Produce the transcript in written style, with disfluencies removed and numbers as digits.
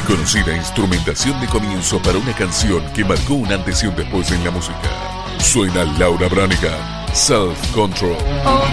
Reconocida instrumentación de comienzo para una canción que marcó un antes y un después en la música. Suena Laura Branigan, Self Control.